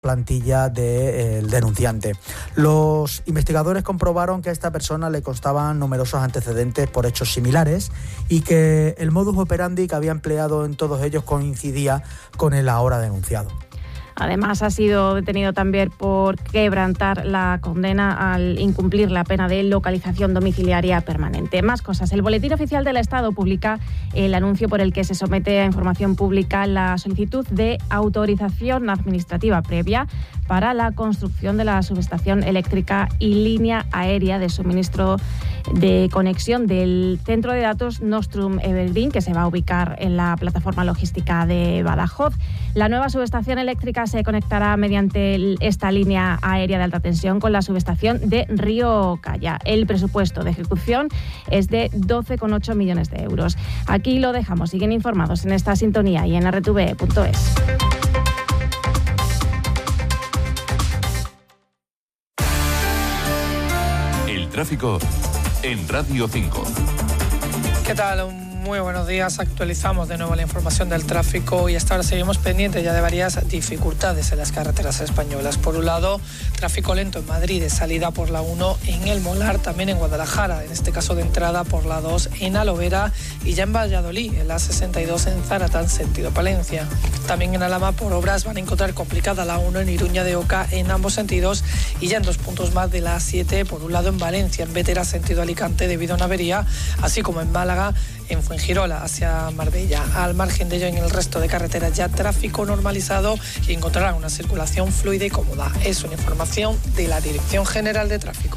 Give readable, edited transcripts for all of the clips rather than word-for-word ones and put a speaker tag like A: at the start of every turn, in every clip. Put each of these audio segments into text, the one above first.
A: plantilla del denunciante. Los investigadores comprobaron que a esta persona le constaban numerosos antecedentes por hechos similares y que el modus operandi que había empleado en todos ellos coincidía con el ahora denunciado.
B: Además, ha sido detenido también por quebrantar la condena al incumplir la pena de localización domiciliaria permanente. Más cosas. El Boletín Oficial del Estado publica el anuncio por el que se somete a información pública la solicitud de autorización administrativa previa para la construcción de la subestación eléctrica y línea aérea de suministro de conexión del centro de datos Nostrum Everdeen, que se va a ubicar en la plataforma logística de Badajoz. La nueva subestación eléctrica se conectará mediante esta línea aérea de alta tensión con la subestación de Río Calla. El presupuesto de ejecución es de 12,8 millones de euros. Aquí lo dejamos. Siguen informados en esta sintonía y en rtve.es.
C: El tráfico en Radio 5.
D: ¿Qué tal? Muy buenos días. Actualizamos de nuevo la información del tráfico y hasta ahora seguimos pendientes ya de varias dificultades en las carreteras españolas. Por un lado, tráfico lento en Madrid de salida por la 1 en El Molar, también en Guadalajara, en este caso de entrada por la 2 en Alovera y ya en Valladolid, en la 62 en Zaratán, sentido Palencia. También en Alhama por obras van a encontrar complicada la 1 en Iruña de Oca en ambos sentidos y ya en 2 puntos más de la 7, por un lado en Valencia, en Bétera, sentido Alicante, debido a una avería, así como en Málaga, en Fuengirola hacia Marbella. Al margen de ello, en el resto de carreteras ya tráfico normalizado y encontrarán una circulación fluida y cómoda. Es una información de la Dirección General de Tráfico.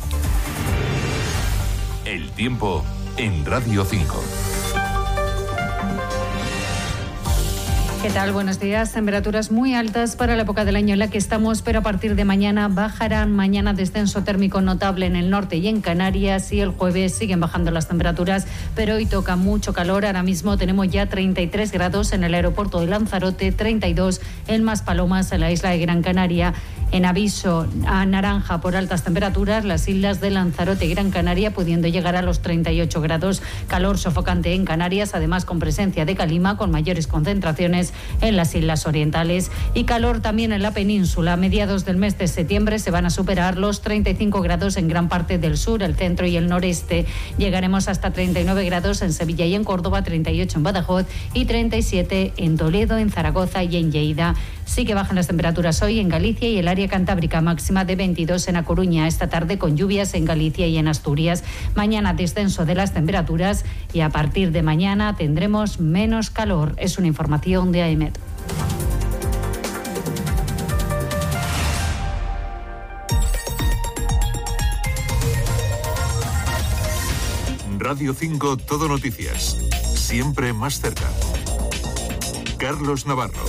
C: El tiempo en Radio 5.
E: ¿Qué tal? Buenos días. Temperaturas muy altas para la época del año en la que estamos, pero a partir de mañana bajarán. Mañana descenso térmico notable en el norte y en Canarias y el jueves siguen bajando las temperaturas, pero hoy toca mucho calor. Ahora mismo tenemos ya 33 grados en el aeropuerto de Lanzarote, 32 en Maspalomas, en la isla de Gran Canaria. En aviso a naranja por altas temperaturas, las islas de Lanzarote y Gran Canaria, pudiendo llegar a los 38 grados. Calor sofocante en Canarias, además con presencia de calima, con mayores concentraciones en las islas orientales. Y calor también en la península. A mediados del mes de septiembre se van a superar los 35 grados en gran parte del sur, el centro y el noreste. Llegaremos hasta 39 grados en Sevilla y en Córdoba, 38 en Badajoz y 37 en Toledo, en Zaragoza y en Lleida. Sí que bajan las temperaturas hoy en Galicia y el área cantábrica, máxima de 22 en A Coruña. Esta tarde con lluvias en Galicia y en Asturias. Mañana descenso de las temperaturas y a partir de mañana tendremos menos calor. Es una información de AEMET.
C: Radio 5 Todo Noticias. Siempre más cerca. Carlos Navarro.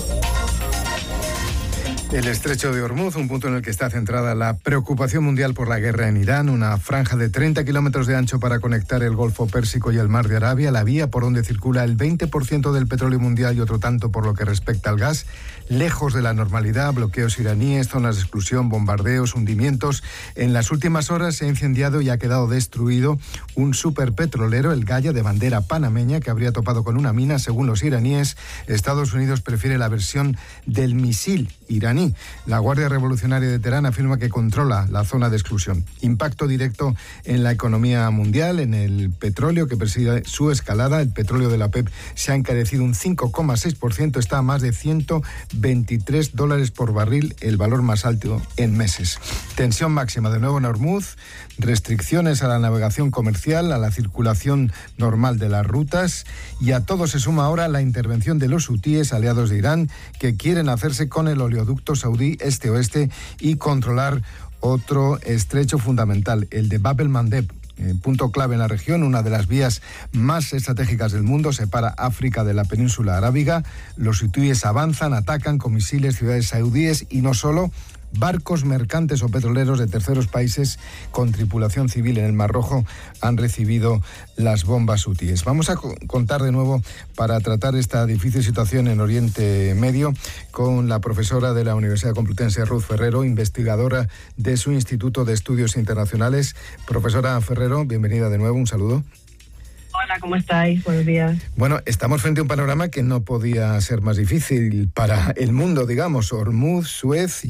F: El estrecho de Hormuz, un punto en el que está centrada la preocupación mundial por la guerra en Irán, una franja de 30 kilómetros de ancho para conectar el Golfo Pérsico y el Mar de Arabia, la vía por donde circula el 20% del petróleo mundial y otro tanto por lo que respecta al gas, lejos de la normalidad, bloqueos iraníes, zonas de exclusión, bombardeos, hundimientos. En las últimas horas se ha incendiado y ha quedado destruido un superpetrolero, el Gaya, de bandera panameña, que habría topado con una mina. Según los iraníes, Estados Unidos prefiere la versión del misil iraní. La Guardia Revolucionaria de Teherán afirma que controla la zona de exclusión. Impacto directo en la economía mundial, en el petróleo que persigue su escalada. El petróleo de la OPEP se ha encarecido un 5,6%, está a más de $123 por barril, el valor más alto en meses. Tensión máxima de nuevo en Hormuz, restricciones a la navegación comercial, a la circulación normal de las rutas, y a todo se suma ahora la intervención de los hutíes, aliados de Irán, que quieren hacerse con el oleoducto saudí este-oeste y controlar otro estrecho fundamental, el de Bab el-Mandeb. Punto clave en la región, una de las vías más estratégicas del mundo, separa África de la península arábiga. Los hutíes avanzan, atacan con misiles ciudades saudíes y no solo, barcos mercantes o petroleros de terceros países con tripulación civil en el Mar Rojo han recibido las bombas hutíes. Vamos a contar de nuevo, para tratar esta difícil situación en Oriente Medio, con la profesora de la Universidad Complutense, Ruth Ferrero, investigadora de su Instituto de Estudios Internacionales. Profesora Ferrero, bienvenida de nuevo, un saludo.
G: Hola, Hola, ¿cómo estáis? Buenos días.
F: Bueno, estamos frente a un panorama que no podía ser más difícil para el mundo, digamos. Hormuz, Suez